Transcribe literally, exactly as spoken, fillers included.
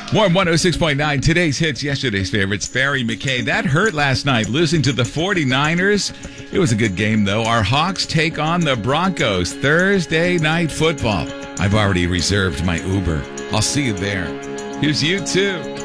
Warm one oh six point nine, today's hits, yesterday's favorites. Barry McKay. That hurt last night, losing to the forty-niners. It was a good game, though. Our Hawks take on the Broncos. Thursday night football. I've already reserved my Uber. I'll see you there. Here's you too.